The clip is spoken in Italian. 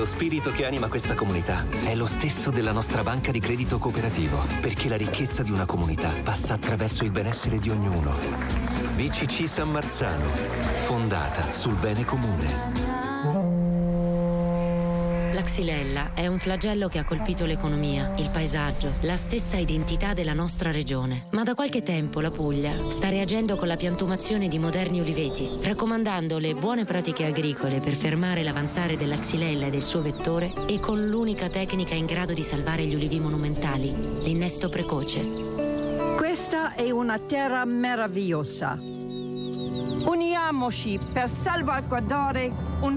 Lo spirito che anima questa comunità è lo stesso della nostra banca di credito cooperativo, perché la ricchezza di una comunità passa attraverso il benessere di ognuno. BCC San Marzano, fondata sul bene comune. La xylella è un flagello che ha colpito l'economia, il paesaggio, la stessa identità della nostra regione. Ma da qualche tempo la Puglia sta reagendo con la piantumazione di moderni uliveti, raccomandando le buone pratiche agricole per fermare l'avanzare della xylella e del suo vettore e con l'unica tecnica in grado di salvare gli ulivi monumentali, l'innesto precoce. Questa è una terra meravigliosa. Uniamoci per salvaguardare un